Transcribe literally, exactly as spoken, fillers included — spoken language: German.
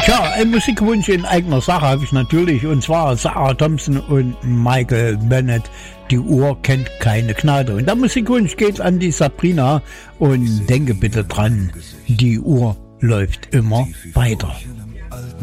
Ja, ein Musikwunsch in eigener Sache habe ich natürlich, und zwar Sarah Thompson und Michael Bennett. Die Uhr kennt keine Gnade. Und der Musikwunsch geht an die Sabrina und denke bitte dran, die Uhr läuft immer weiter.